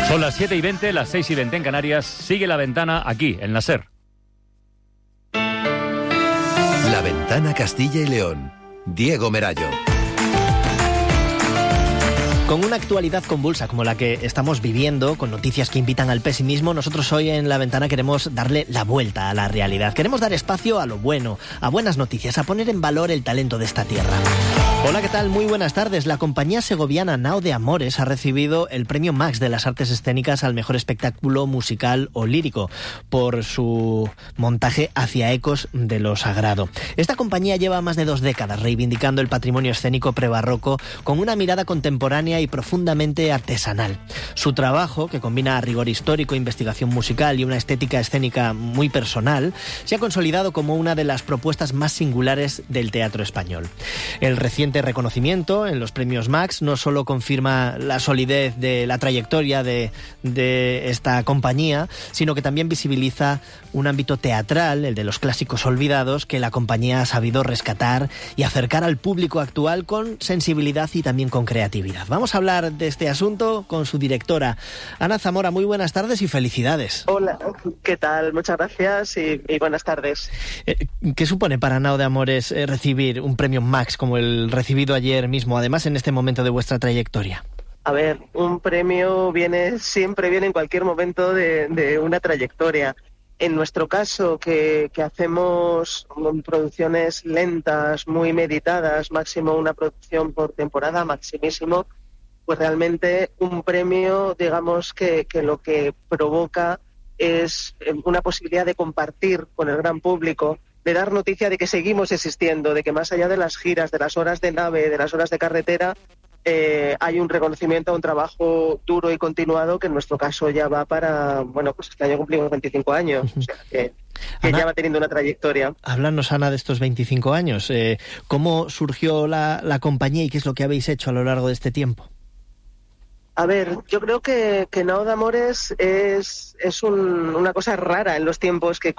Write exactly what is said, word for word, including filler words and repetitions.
Son las siete y veinte, las seis y veinte en Canarias. Sigue La Ventana aquí, en la SER. La Ventana Castilla y León. Diego Merayo. Con una actualidad convulsa como la que estamos viviendo, con noticias que invitan al pesimismo, nosotros hoy en La Ventana queremos darle la vuelta a la realidad. Queremos dar espacio a lo bueno, a buenas noticias, a poner en valor el talento de esta tierra. Hola, ¿qué tal? Muy buenas tardes. La compañía segoviana Nao de Amores ha recibido el premio Max de las Artes Escénicas al mejor espectáculo musical o lírico por su montaje Hacia ecos de lo sagrado. Esta compañía lleva más de dos décadas reivindicando el patrimonio escénico prebarroco con una mirada contemporánea y profundamente artesanal. Su trabajo, que combina rigor histórico, investigación musical y una estética escénica muy personal, se ha consolidado como una de las propuestas más singulares del teatro español. El reciente reconocimiento en los premios Max no solo confirma la solidez de la trayectoria de, de esta compañía, sino que también visibiliza un ámbito teatral, el de los clásicos olvidados, que la compañía ha sabido rescatar y acercar al público actual con sensibilidad y también con creatividad. Vamos a hablar de este asunto con su directora, Ana Zamora. Muy buenas tardes y felicidades. Hola, ¿qué tal? Muchas gracias y, y buenas tardes. ¿Qué supone para Nao de Amores eh, recibir un premio Max como el recibido ayer mismo, además en este momento de vuestra trayectoria? A ver, un premio viene siempre viene en cualquier momento de, de una trayectoria. En nuestro caso, que, que hacemos producciones lentas, muy meditadas, máximo una producción por temporada, maximísimo, pues realmente un premio, digamos que, que lo que provoca es una posibilidad de compartir con el gran público, de dar noticia de que seguimos existiendo, de que más allá de las giras, de las horas de nave, de las horas de carretera, eh, hay un reconocimiento a un trabajo duro y continuado que en nuestro caso ya va para, bueno, pues este año cumplimos veinticinco años, o sea que, que Ana, ya va teniendo una trayectoria. Háblanos, Ana, de estos veinticinco años. Eh, ¿Cómo surgió la, la compañía y qué es lo que habéis hecho a lo largo de este tiempo? A ver, yo creo que, que Nao de Amores es, es un, una cosa rara en los tiempos que